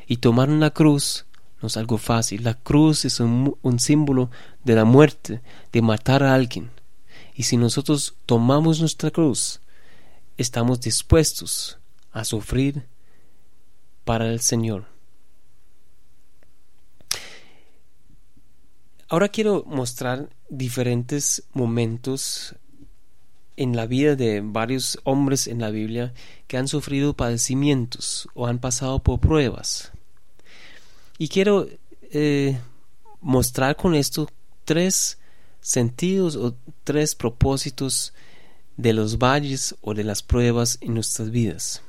Y tomar una cruz no es algo fácil. La cruz es un símbolo de la muerte, de matar a alguien. Y si nosotros tomamos nuestra cruz, estamos dispuestos a sufrir para el Señor. Ahora quiero mostrar diferentes momentos en la vida de varios hombres en la Biblia que han sufrido padecimientos o han pasado por pruebas. Y quiero mostrar con esto 3 sentidos o 3 propósitos de los valles o de las pruebas en nuestras vidas.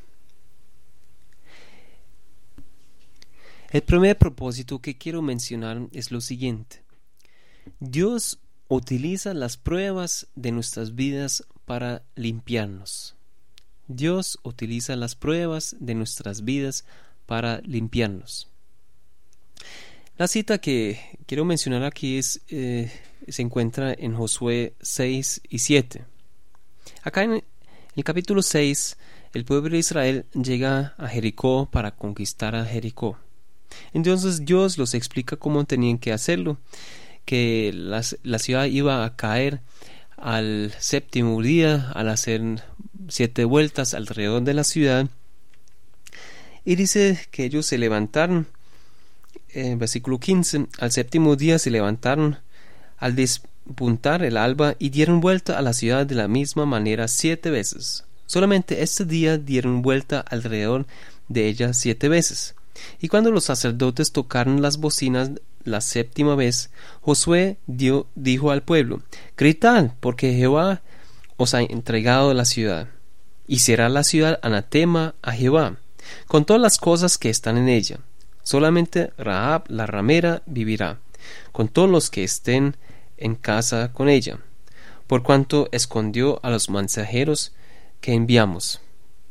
El primer propósito que quiero mencionar es lo siguiente. Dios utiliza las pruebas de nuestras vidas para limpiarnos. Dios utiliza las pruebas de nuestras vidas para limpiarnos. La cita que quiero mencionar aquí se encuentra en Josué 6 y 7. Acá en el capítulo 6, el pueblo de Israel llega a Jericó para conquistar a Jericó. Entonces Dios los explica cómo tenían que hacerlo, que la ciudad iba a caer al 7º día al hacer 7 vueltas alrededor de la ciudad. Y dice que ellos se levantaron, versículo 15, al 7º día se levantaron al despuntar el alba y dieron vuelta a la ciudad de la misma manera 7 veces. Solamente este día dieron vuelta alrededor de ella 7 veces. Y cuando los sacerdotes tocaron las bocinas la 7ª vez, Josué dijo al pueblo: gritad, porque Jehová os ha entregado la ciudad, y será la ciudad anatema a Jehová, con todas las cosas que están en ella. Solamente Rahab la ramera vivirá, con todos los que estén en casa con ella, por cuanto escondió a los mensajeros que enviamos.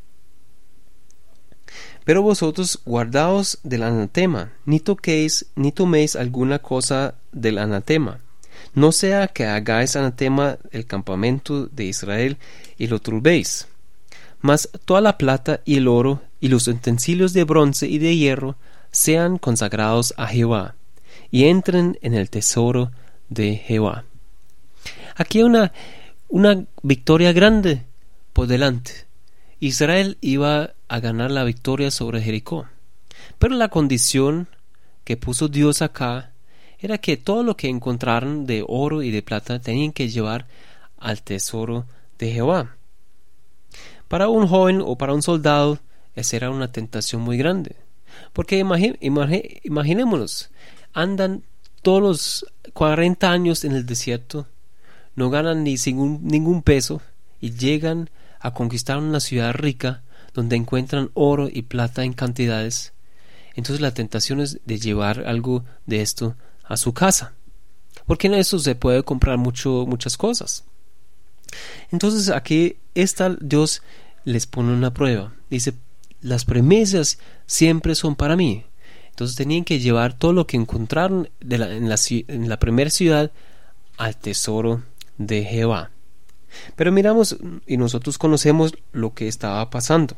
Pero vosotros guardaos del anatema, ni toquéis ni toméis alguna cosa del anatema, no sea que hagáis anatema el campamento de Israel y lo turbéis. Mas toda la plata y el oro y los utensilios de bronce y de hierro sean consagrados a Jehová, y entren en el tesoro de Jehová. Aquí hay una victoria grande por delante. Israel iba a ganar la victoria sobre Jericó, pero la condición que puso Dios acá era que todo lo que encontraran de oro y de plata tenían que llevar al tesoro de Jehová. Para un joven o para un soldado esa era una tentación muy grande, porque imaginémonos, andan todos los 40 años en el desierto, no ganan ningún peso y llegan a conquistar una ciudad rica donde encuentran oro y plata en cantidades. Entonces la tentación es de llevar algo de esto a su casa, porque en eso se puede comprar muchas cosas. Entonces aquí Dios les pone una prueba. Dice, las premisas siempre son para mí. Entonces tenían que llevar todo lo que encontraron en la primera ciudad al tesoro de Jehová. Pero miramos y nosotros conocemos lo que estaba pasando.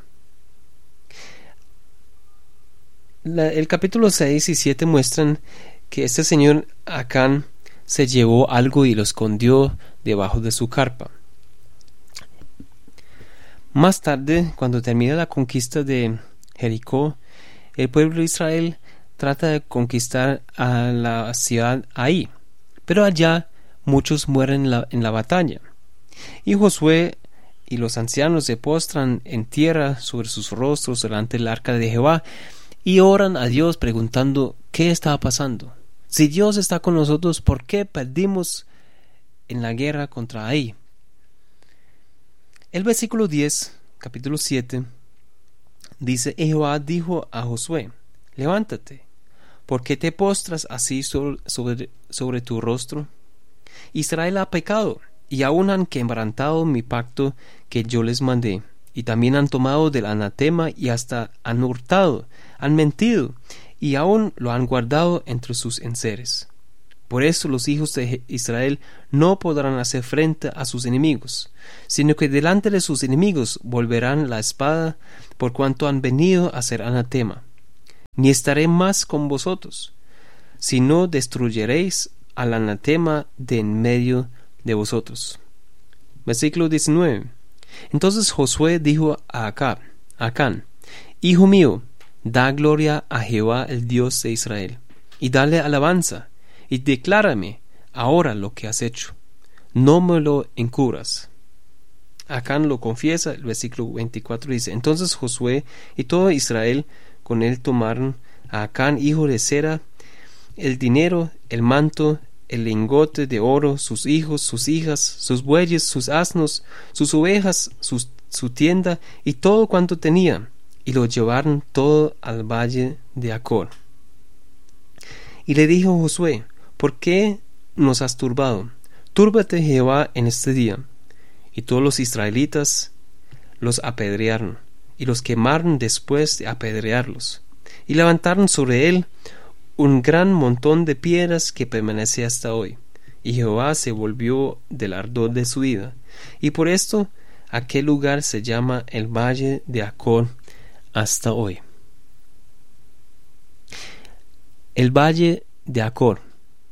El capítulo 6 y 7 muestran que este señor Acán se llevó algo y lo escondió debajo de su carpa. Más tarde, cuando termina la conquista de Jericó, el pueblo de Israel trata de conquistar a la ciudad ahí, pero allá muchos mueren en la batalla. Y Josué y los ancianos se postran en tierra sobre sus rostros delante del arca de Jehová y oran a Dios preguntando qué estaba pasando. Si Dios está con nosotros, ¿por qué perdimos en la guerra contra Ai? El versículo 10, capítulo 7, dice: Jehová dijo a Josué: levántate, ¿por qué te postras así sobre tu rostro? Israel ha pecado, y aún han quebrantado mi pacto que yo les mandé, y también han tomado del anatema y hasta han hurtado, han mentido, y aún lo han guardado entre sus enseres. Por eso los hijos de Israel no podrán hacer frente a sus enemigos, sino que delante de sus enemigos volverán la espada, por cuanto han venido a ser anatema. ni estaré más con vosotros, sino destruyeréis al anatema de en medio de vosotros. Versículo 19. Entonces Josué dijo a Acán: Hijo mío, da gloria a Jehová el Dios de Israel, y dale alabanza, y declárame ahora lo que has hecho. No me lo encubras. Acán lo confiesa. El versículo 24 dice: Entonces Josué y todo Israel con él tomaron a Acán, hijo de Zera, el dinero, el manto, el lingote de oro, sus hijos, sus hijas, sus bueyes, sus asnos, sus ovejas, su tienda y todo cuanto tenía, y lo llevaron todo al valle de Acor. Y le dijo Josué: ¿Por qué nos has turbado? Túrbate Jehová en este día. Y todos los israelitas los apedrearon, y los quemaron después de apedrearlos, y levantaron sobre él un gran montón de piedras que permanece hasta hoy. Y Jehová se volvió del ardor de su ira, y por esto aquel lugar se llama el valle de Acor hasta hoy. El valle de Acor.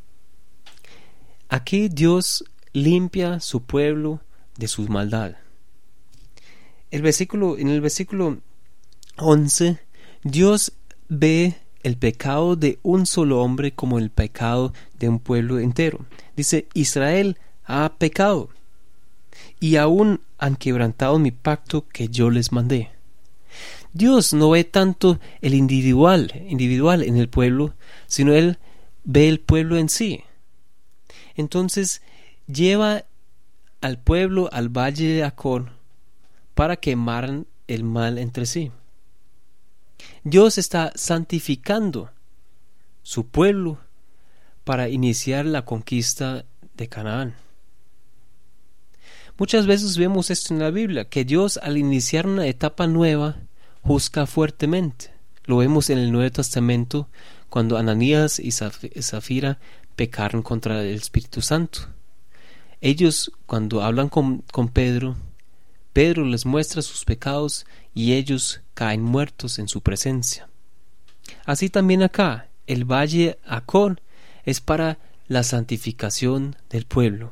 Aquí Dios limpia su pueblo de su maldad. En el versículo 11, Dios ve el pecado de un solo hombre como el pecado de un pueblo entero. Dice: Israel ha pecado y aún han quebrantado mi pacto que yo les mandé. Dios no ve tanto el individual en el pueblo, sino Él ve el pueblo en sí. Entonces lleva al pueblo al valle de Acor para quemar el mal entre sí. Dios está santificando su pueblo para iniciar la conquista de Canaán. Muchas veces vemos esto en la Biblia, que Dios al iniciar una etapa nueva juzga fuertemente. Lo vemos en el Nuevo Testamento cuando Ananías y Zafira pecaron contra el Espíritu Santo. Ellos, cuando hablan con Pedro les muestra sus pecados y ellos caen muertos en su presencia. Así también acá, el valle Acor es para la santificación del pueblo.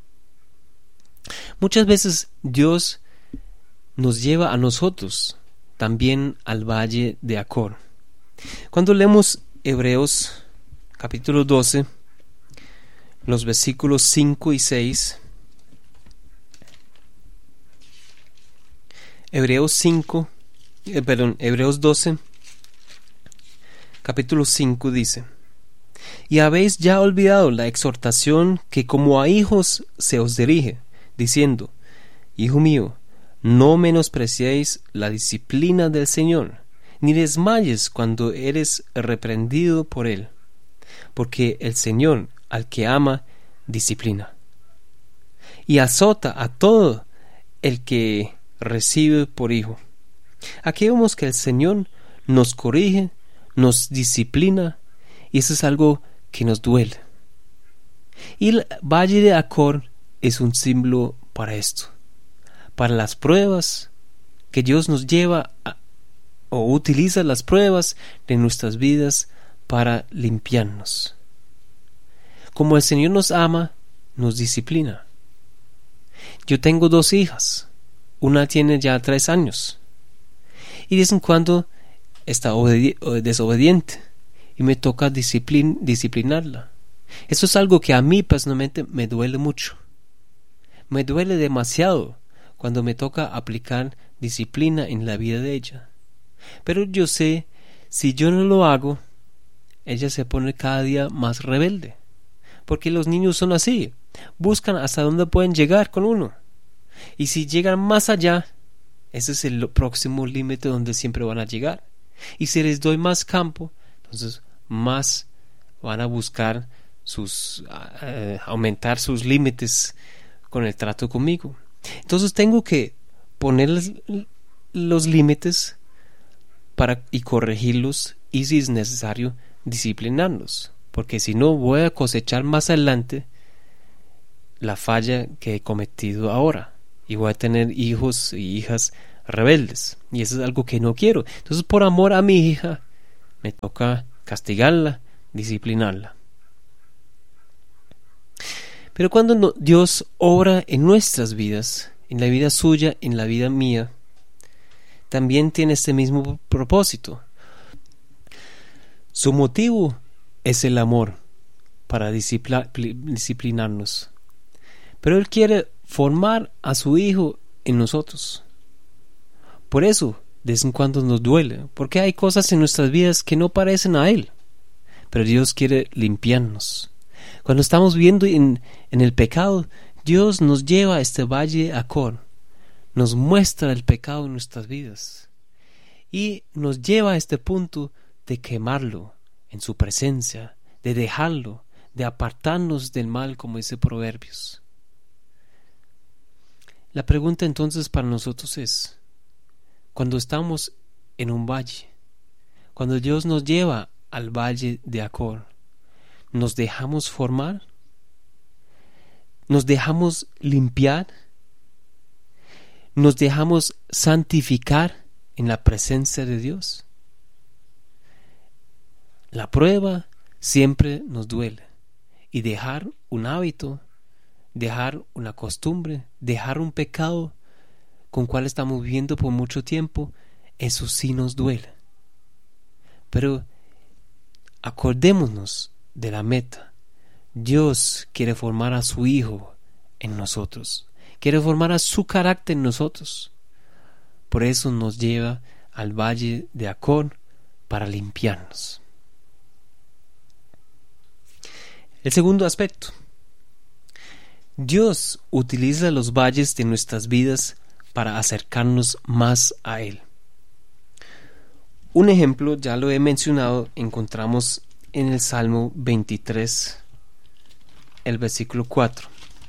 Muchas veces Dios nos lleva a nosotros también al valle de Acor. Cuando leemos Hebreos capítulo 12, los versículos 5 y 6, Hebreos 12, capítulo 5 dice: Y habéis ya olvidado la exhortación que como a hijos se os dirige, diciendo: Hijo mío, no menospreciéis la disciplina del Señor, ni desmayes cuando eres reprendido por Él, porque el Señor al que ama disciplina, y azota a todo el que recibe por hijo. Aquí vemos que el Señor nos corrige, nos disciplina, y eso es algo que nos duele. Y el valle de Acor es un símbolo para esto, para las pruebas que Dios nos lleva o utiliza las pruebas de nuestras vidas para limpiarnos. Como el Señor nos ama, nos disciplina. Yo tengo 2 hijas. Una tiene ya 3 años. Y de vez en cuando está desobediente. Y me toca disciplinarla. Eso es algo que a mí personalmente me duele mucho. Me duele demasiado cuando me toca aplicar disciplina en la vida de ella. Pero yo sé, si yo no lo hago, ella se pone cada día más rebelde. Porque los niños son así. Buscan hasta dónde pueden llegar con uno. Y si llegan más allá, ese es el próximo límite donde siempre van a llegar. Y si les doy más campo, entonces más van a buscar aumentar sus límites con el trato conmigo. Entonces tengo que ponerles los límites y corregirlos, y si es necesario disciplinarlos, porque si no voy a cosechar más adelante la falla que he cometido ahora, y voy a tener hijos y hijas rebeldes, y eso es algo que no quiero. Entonces, por amor a mi hija, me toca castigarla, disciplinarla. Pero cuando Dios obra en nuestras vidas, en la vida suya, en la vida mía, también tiene este mismo propósito. Su motivo es el amor para disciplinarnos. Pero Él quiere formar a su Hijo en nosotros. Por eso, de vez en cuando nos duele, porque hay cosas en nuestras vidas que no parecen a Él. Pero Dios quiere limpiarnos. Cuando estamos viviendo en el pecado, Dios nos lleva a este valle de Acor, nos muestra el pecado en nuestras vidas y nos lleva a este punto de quemarlo en su presencia, de dejarlo, de apartarnos del mal, como dice Proverbios. La pregunta entonces para nosotros es, cuando estamos en un valle, cuando Dios nos lleva al valle de Acor, ¿nos dejamos formar? ¿Nos dejamos limpiar? ¿Nos dejamos santificar en la presencia de Dios? La prueba siempre nos duele, y dejar un hábito, dejar una costumbre, dejar un pecado con cual estamos viviendo por mucho tiempo, eso sí nos duele. Pero acordémonos de la meta. Dios quiere formar a su Hijo en nosotros, quiere formar a su carácter en nosotros. Por eso nos lleva al valle de Acor para limpiarnos. El segundo aspecto. Dios utiliza los valles de nuestras vidas para acercarnos más a Él. Un ejemplo, ya lo he mencionado, encontramos en el Salmo 23, el versículo 4.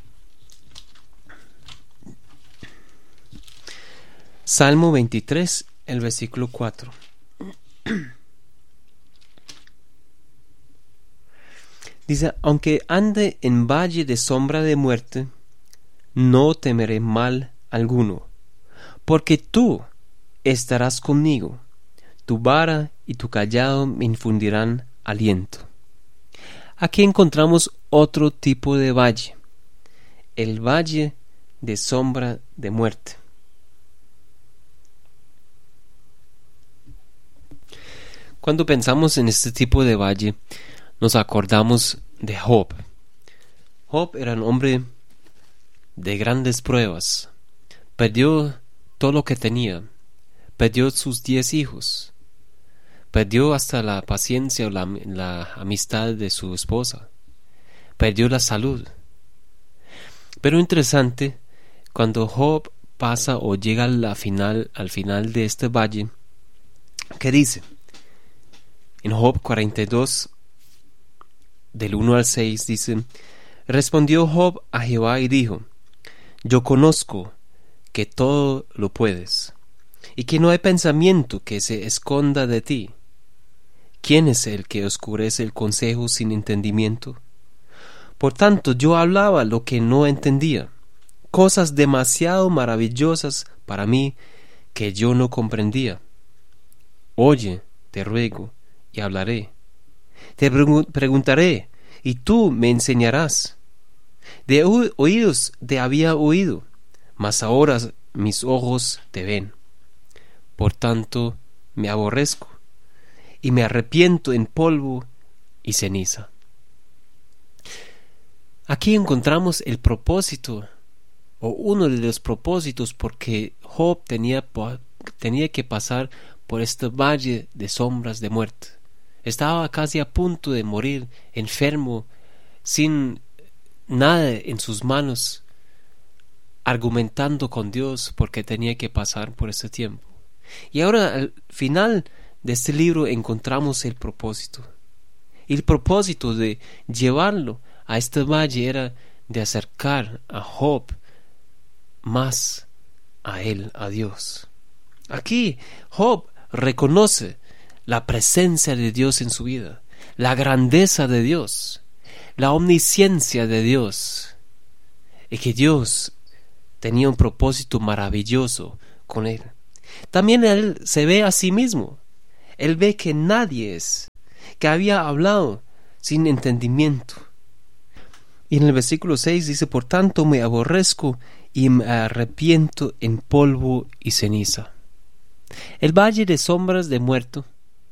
Salmo 23, el versículo 4. Dice, aunque ande en valle de sombra de muerte, no temeré mal alguno, porque tú estarás conmigo, tu vara y tu cayado me infundirán aliento. Aquí encontramos otro tipo de valle, el valle de sombra de muerte. Cuando pensamos en este tipo de valle, nos acordamos de Job. Job era un hombre de grandes pruebas. Perdió todo lo que tenía. Perdió sus 10 hijos. Perdió hasta la paciencia o la amistad de su esposa. Perdió la salud. Pero interesante, cuando Job pasa o llega al final de este valle, ¿qué dice? En Job 42, del 1 al 6, dice, respondió Job a Jehová y dijo, yo conozco que todo lo puedes, y que no hay pensamiento que se esconda de ti. ¿Quién es el que oscurece el consejo sin entendimiento? Por tanto, yo hablaba lo que no entendía, cosas demasiado maravillosas para mí que yo no comprendía. Oye, te ruego, y hablaré. Te preguntaré, y tú me enseñarás. De oídos te había oído, mas ahora mis ojos te ven. Por tanto, me aborrezco, y me arrepiento en polvo y ceniza. Aquí encontramos el propósito, o uno de los propósitos, porque Job tenía que pasar por este valle de sombras de muerte. Estaba casi a punto de morir, enfermo, sin nada en sus manos, argumentando con Dios porque tenía que pasar por ese tiempo. Y ahora al final de este libro encontramos el propósito. Y el propósito de llevarlo a este valle era de acercar a Job más a él, a Dios. Aquí Job reconoce la presencia de Dios en su vida, la grandeza de Dios, la omnisciencia de Dios, y que Dios tenía un propósito maravilloso con él. También él se ve a sí mismo. Él ve que nadie es, que había hablado sin entendimiento. Y en el versículo 6 dice: por tanto me aborrezco y me arrepiento en polvo y ceniza. El valle de sombras de muerte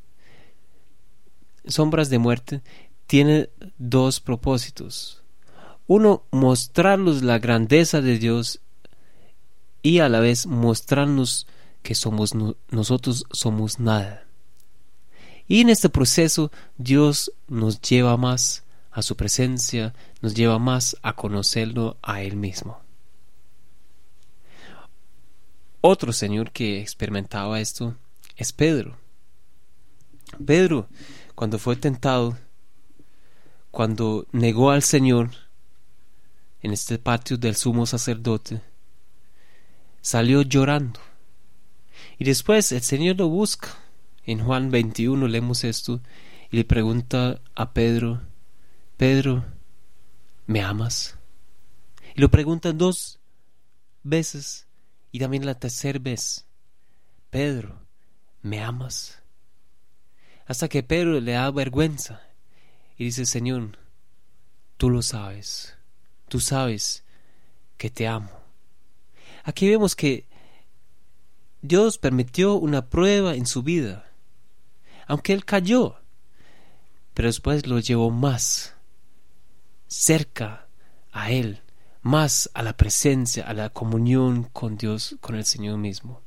tiene dos propósitos. Uno, mostrarnos la grandeza de Dios y a la vez mostrarnos que nosotros somos nada. Y en este proceso Dios nos lleva más a su presencia, nos lleva más a conocerlo a Él mismo. Otro Señor que experimentaba esto es Pedro. Pedro, cuando fue tentado, cuando negó al Señor en este patio del sumo sacerdote, salió llorando. Y después el Señor lo busca. En Juan 21 leemos esto y le pregunta a Pedro: Pedro, ¿me amas? Y lo pregunta 2 veces y también la tercera vez: Pedro, ¿me amas? Hasta que Pedro le da vergüenza y dice: Señor, tú lo sabes, tú sabes que te amo. Aquí vemos que Dios permitió una prueba en su vida, aunque él cayó, pero después lo llevó más cerca a él, más a la presencia, a la comunión con Dios, con el Señor mismo.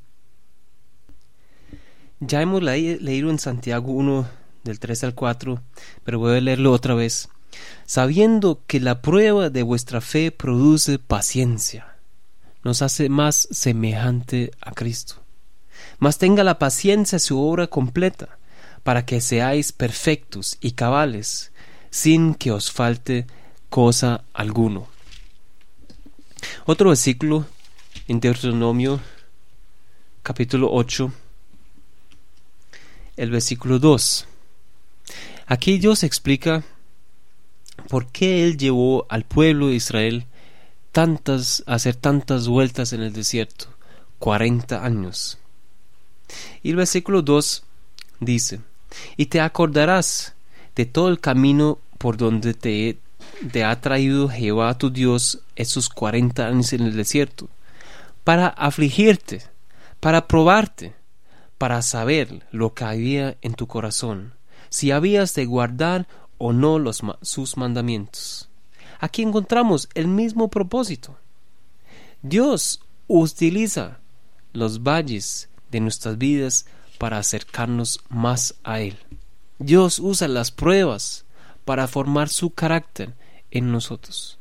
Ya hemos leído en Santiago 1 del 3 al 4, pero voy a leerlo otra vez. Sabiendo que la prueba de vuestra fe produce paciencia, nos hace más semejante a Cristo. Mas tenga la paciencia su obra completa, para que seáis perfectos y cabales, sin que os falte cosa alguno. Otro versículo en Deuteronomio capítulo 8, el versículo 2. Aquí Dios explica por qué Él llevó al pueblo de Israel a hacer tantas vueltas en el desierto, 40 años. Y el versículo 2 dice: y te acordarás de todo el camino por donde te ha traído Jehová tu Dios esos 40 años en el desierto, para afligirte, para probarte, para saber lo que había en tu corazón, si habías de guardar o no sus mandamientos. Aquí encontramos el mismo propósito. Dios utiliza los valles de nuestras vidas para acercarnos más a Él. Dios usa las pruebas para formar su carácter en nosotros.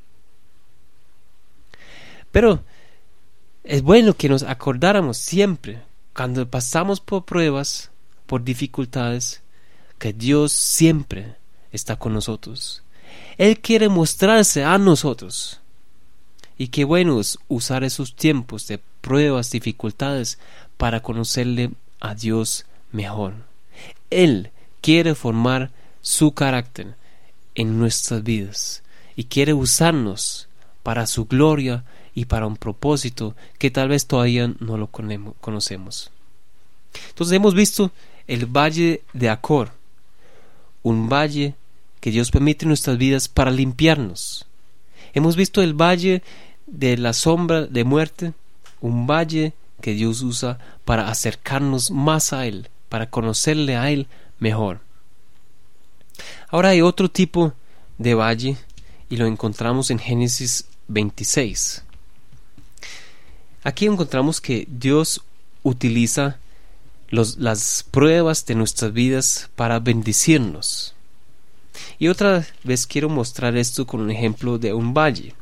Pero es bueno que nos acordáramos siempre, cuando pasamos por pruebas, por dificultades, que Dios siempre está con nosotros. Él quiere mostrarse a nosotros. Y qué bueno es usar esos tiempos de pruebas, dificultades, para conocerle a Dios mejor. Él quiere formar su carácter en nuestras vidas y quiere usarnos para su gloria y para un propósito que tal vez todavía no lo conocemos. Entonces hemos visto el valle de Acor, un valle que Dios permite en nuestras vidas para limpiarnos. Hemos visto el valle de la sombra de muerte, un valle que Dios usa para acercarnos más a Él, para conocerle a Él mejor. Ahora hay otro tipo de valle y lo encontramos en Génesis 26. Aquí encontramos que Dios utiliza las pruebas de nuestras vidas para bendecirnos. Y otra vez quiero mostrar esto con un ejemplo de un valle.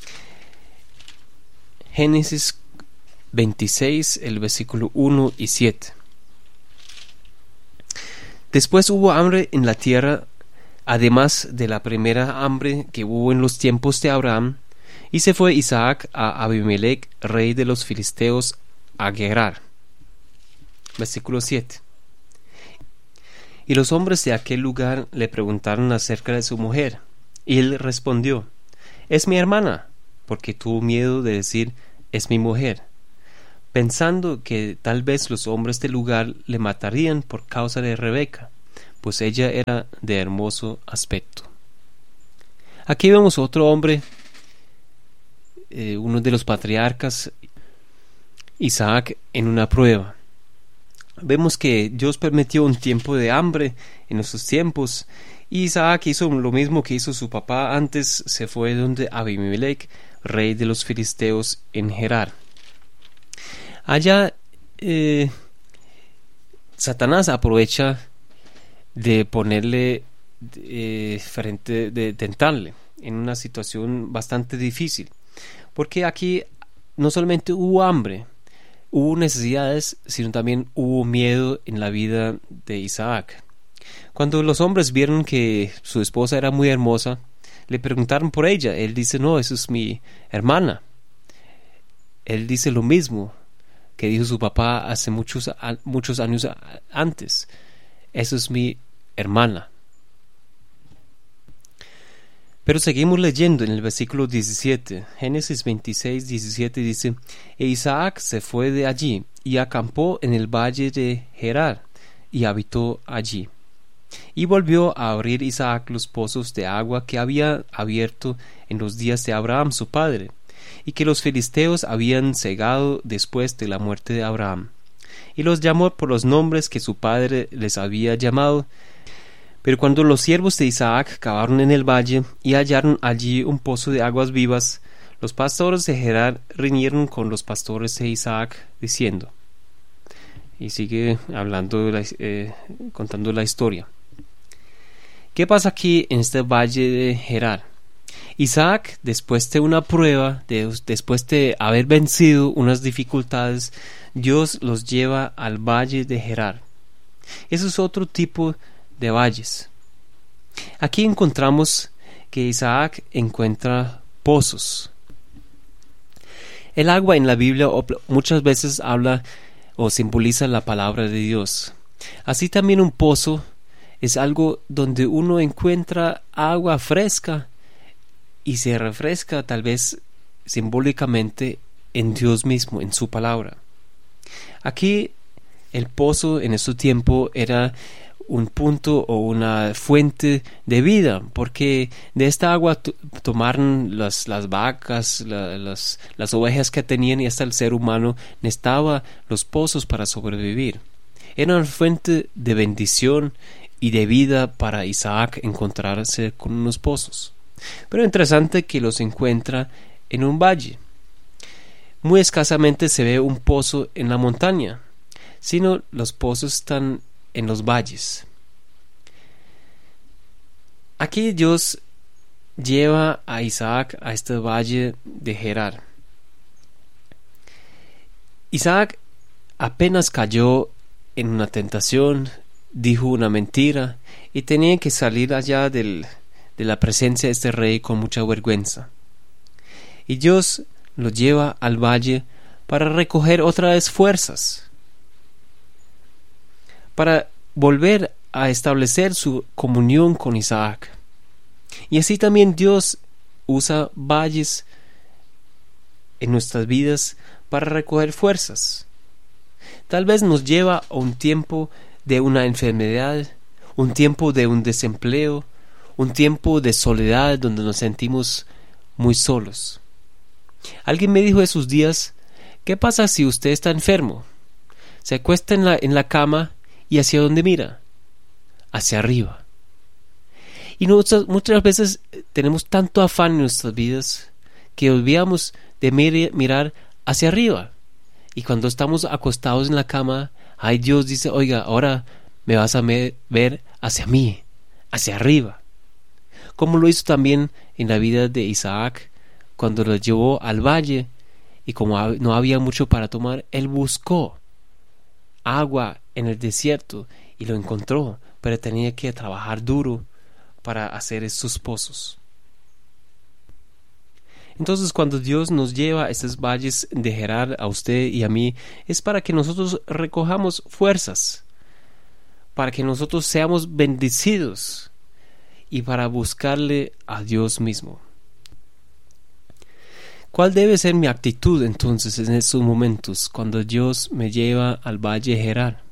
Génesis 26, el versículo 1 y 7. Después hubo hambre en la tierra, además de la primera hambre que hubo en los tiempos de Abraham, y se fue Isaac a Abimelech, rey de los filisteos, a Gerar. Versículo 7. Y los hombres de aquel lugar le preguntaron acerca de su mujer, y él respondió: es mi hermana, porque tuvo miedo de decir: es mi mujer. pensando que tal vez los hombres del lugar le matarían por causa de Rebeca, pues ella era de hermoso aspecto. Aquí vemos otro hombre, uno de los patriarcas, Isaac, en una prueba. Vemos que Dios permitió un tiempo de hambre en esos tiempos, y Isaac hizo lo mismo que hizo su papá antes, se fue donde Abimelech, rey de los filisteos, en Gerar. Allá Satanás aprovecha de ponerle frente, de tentarle en una situación bastante difícil, porque aquí no solamente hubo hambre, hubo necesidades, sino también hubo miedo en la vida de Isaac. Cuando los hombres vieron que su esposa era muy hermosa, le preguntaron por ella. Él dice: no, esa es mi hermana. Él dice lo mismo que dijo su papá hace muchos años antes: esa es mi hermana. Pero seguimos leyendo en el versículo 17. Génesis 26, 17 dice: e Isaac se fue de allí y acampó en el valle de Gerar y habitó allí. Y volvió a abrir Isaac los pozos de agua que había abierto en los días de Abraham su padre, y que los filisteos habían cegado después de la muerte de Abraham. Y los llamó por los nombres que su padre les había llamado. Pero cuando los siervos de Isaac cavaron en el valle y hallaron allí un pozo de aguas vivas, los pastores de Gerar riñeron con los pastores de Isaac, diciendo. Y sigue hablando, contando la historia. ¿Qué pasa aquí en este valle de Gerar? Isaac, después de una prueba, después de haber vencido unas dificultades, Dios los lleva al valle de Gerar. Eso es otro tipo de valles. Aquí encontramos que Isaac encuentra pozos. El agua en la Biblia muchas veces habla o simboliza la palabra de Dios. Así también un pozo es algo donde uno encuentra agua fresca y se refresca, tal vez simbólicamente, en Dios mismo, en su palabra. Aquí el pozo en ese tiempo era un punto o una fuente de vida, porque de esta agua tomaron las vacas, las ovejas que tenían, y hasta el ser humano necesitaba los pozos para sobrevivir. Era una fuente de bendición y de vida para Isaac encontrarse con unos pozos. Pero interesante que los encuentra en un valle. Muy escasamente se ve un pozo en la montaña, sino los pozos están en los valles. Aquí Dios lleva a Isaac a este valle de Gerar. Isaac apenas cayó en una tentación, dijo una mentira y tenía que salir allá de la presencia de este rey con mucha vergüenza. Y Dios lo lleva al valle para recoger otra vez fuerzas, para volver a establecer su comunión con Isaac. Y así también Dios usa valles en nuestras vidas para recoger fuerzas. Tal vez nos lleva a un tiempo de una enfermedad, un tiempo de un desempleo, un tiempo de soledad donde nos sentimos muy solos. Alguien me dijo esos días: ¿qué pasa si usted está enfermo? Se acuesta en la cama y ¿hacia dónde mira? Hacia arriba. Y muchas veces tenemos tanto afán en nuestras vidas que olvidamos de mirar hacia arriba. Y cuando estamos acostados en la cama, ay, Dios dice: oiga, ahora me vas a ver hacia mí, hacia arriba. Como lo hizo también en la vida de Isaac, cuando lo llevó al valle y como no había mucho para tomar, él buscó agua en el desierto y lo encontró, pero tenía que trabajar duro para hacer estos pozos. Entonces, cuando Dios nos lleva a estos valles de Gerar, a usted y a mí, es para que nosotros recojamos fuerzas, para que nosotros seamos bendecidos y para buscarle a Dios mismo. ¿Cuál debe ser mi actitud entonces en estos momentos cuando Dios me lleva al Valle Gerar?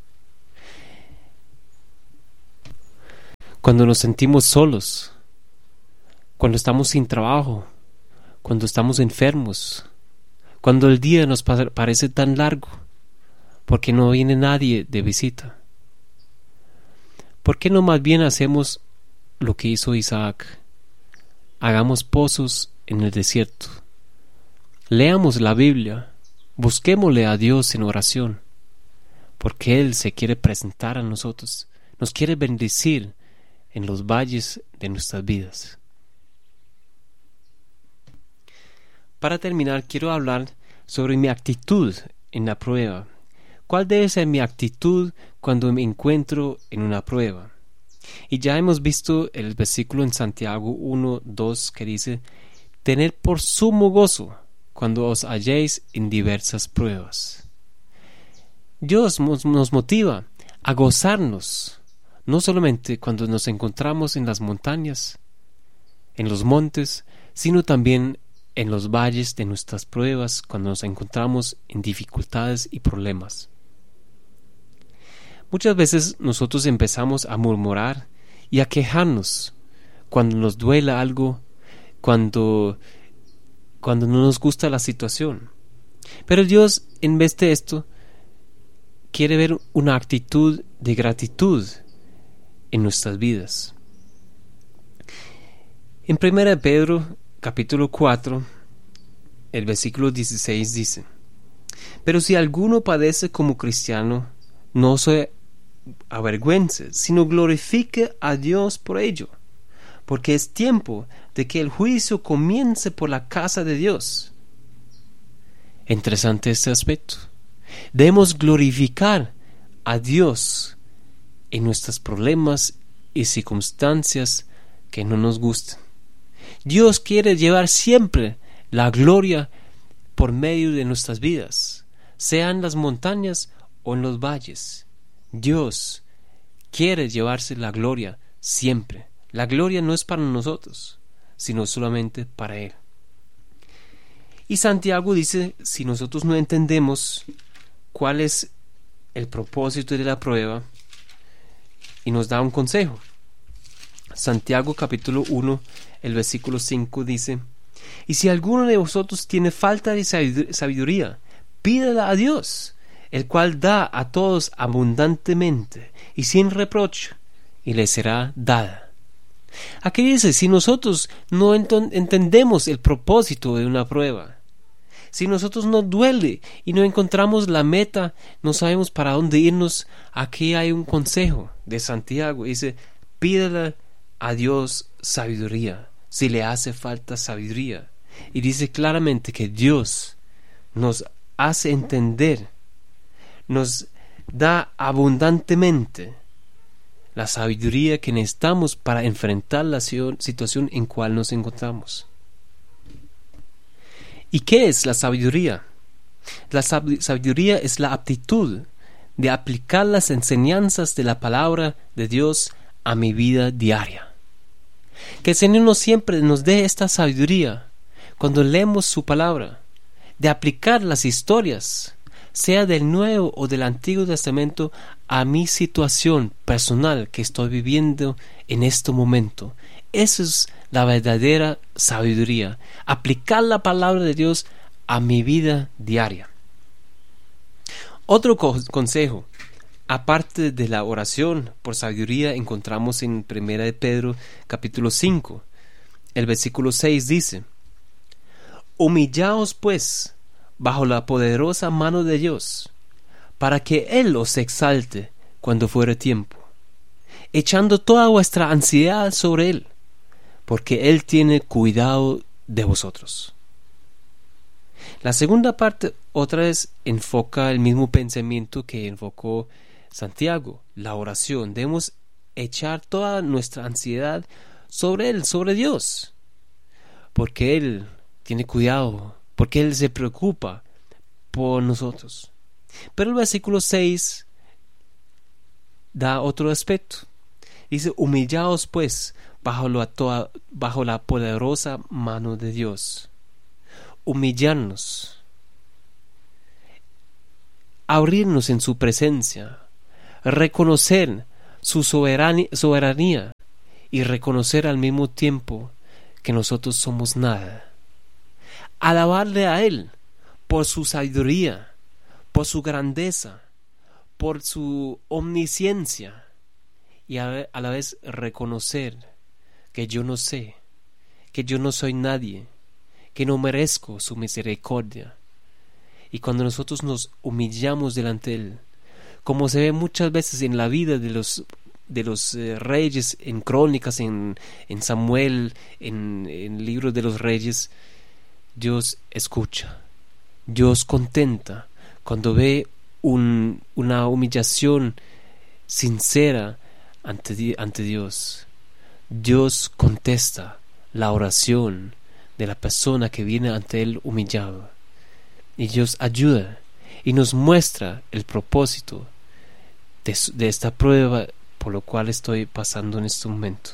Cuando nos sentimos solos, cuando estamos sin trabajo, cuando estamos enfermos, cuando el día nos parece tan largo, porque no viene nadie de visita. ¿Por qué no más bien hacemos lo que hizo Isaac? Hagamos pozos en el desierto. Leamos la Biblia, busquémosle a Dios en oración, porque Él se quiere presentar a nosotros, nos quiere bendecir en los valles de nuestras vidas. Para terminar, quiero hablar sobre mi actitud en la prueba. ¿Cuál debe ser mi actitud cuando me encuentro en una prueba? Y ya hemos visto el versículo en Santiago 1:2 que dice: «Tened por sumo gozo cuando os halléis en diversas pruebas». Dios nos motiva a gozarnos, no solamente cuando nos encontramos en las montañas, en los montes, sino también en los valles de nuestras pruebas, cuando nos encontramos en dificultades y problemas. Muchas veces nosotros empezamos a murmurar y a quejarnos cuando nos duela algo, cuando no nos gusta la situación. Pero Dios, en vez de esto, quiere ver una actitud de gratitud en nuestras vidas. En 1 Pedro capítulo 4, el versículo 16 dice: «Pero si alguno padece como cristiano, no se avergüence, sino glorifique a Dios por ello, porque es tiempo de que el juicio comience por la casa de Dios». Interesante este aspecto. Debemos glorificar a Dios en nuestros problemas y circunstancias que no nos gustan. Dios quiere llevar siempre la gloria por medio de nuestras vidas, sea en las montañas o en los valles. Dios quiere llevarse la gloria siempre. La gloria no es para nosotros, sino solamente para Él. Y Santiago dice, si nosotros no entendemos cuál es el propósito de la prueba, y nos da un consejo. Santiago capítulo 1, el versículo 5 dice: «Y si alguno de vosotros tiene falta de sabiduría, pídala a Dios, el cual da a todos abundantemente y sin reproche, y le será dada». Aquí dice, si nosotros no entendemos el propósito de una prueba, si nosotros nos duele y no encontramos la meta, no sabemos para dónde irnos, aquí hay un consejo de Santiago. Dice, pídale a Dios sabiduría, si le hace falta sabiduría. Y dice claramente que Dios nos hace entender, nos da abundantemente la sabiduría que necesitamos para enfrentar la situación en cual nos encontramos. ¿Y qué es la sabiduría? La sabiduría es la aptitud de aplicar las enseñanzas de la palabra de Dios a mi vida diaria. Que el Señor no siempre nos dé esta sabiduría cuando leemos su palabra, de aplicar las historias, sea del Nuevo o del Antiguo Testamento, a mi situación personal que estoy viviendo en este momento. Eso es la verdadera sabiduría, aplicar la palabra de Dios a mi vida diaria. Otro consejo, aparte de la oración por sabiduría, encontramos en 1 de Pedro capítulo 5, el versículo 6 dice: «Humillaos pues bajo la poderosa mano de Dios, para que Él os exalte cuando fuere tiempo, echando toda vuestra ansiedad sobre Él, porque Él tiene cuidado de vosotros». La segunda parte otra vez enfoca el mismo pensamiento que enfocó Santiago, la oración. Debemos echar toda nuestra ansiedad sobre Él, sobre Dios, porque Él tiene cuidado, porque Él se preocupa por nosotros. Pero el versículo 6 da otro aspecto. Dice, humillaos pues bajo la poderosa mano de Dios. humillarnos, abrirnos en su presencia, reconocer su soberanía y reconocer al mismo tiempo que nosotros somos nada. Alabarle a Él por su sabiduría, por su grandeza, por su omnisciencia, y a la vez reconocer que yo no sé, que yo no soy nadie, que no merezco su misericordia. Y cuando nosotros nos humillamos delante de Él, como se ve muchas veces en la vida de los reyes, en crónicas, en Samuel, en libros de los reyes, Dios escucha, Dios contenta cuando ve una humillación sincera ante Dios. Dios contesta la oración de la persona que viene ante Él humillado, y Dios ayuda y nos muestra el propósito de esta prueba por lo cual estoy pasando en este momento.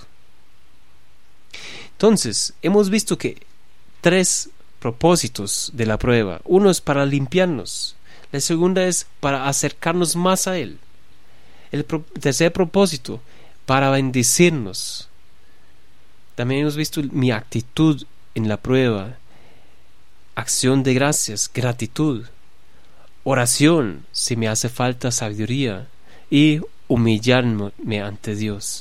Entonces, hemos visto que 3 propósitos de la prueba. Uno es para limpiarnos, la segunda es para acercarnos más a Él, el tercer propósito para bendecirnos. También hemos visto mi actitud en la prueba, acción de gracias, gratitud, oración si me hace falta sabiduría, y humillarme ante Dios.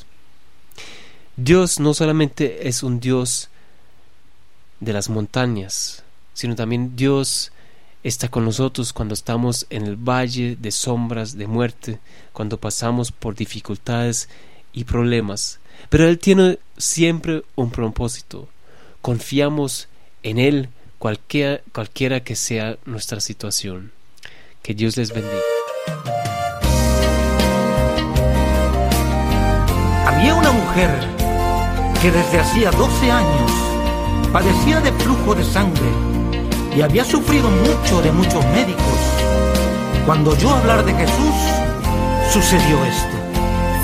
Dios no solamente es un Dios de las montañas, sino también Dios está con nosotros cuando estamos en el valle de sombras de muerte, cuando pasamos por dificultades y problemas. Pero Él tiene siempre un propósito. Confiamos en Él cualquiera que sea nuestra situación. Que Dios les bendiga. Había una mujer que desde hacía 12 años padecía de flujo de sangre y había sufrido mucho de muchos médicos. Cuando oyó hablar de Jesús, sucedió esto.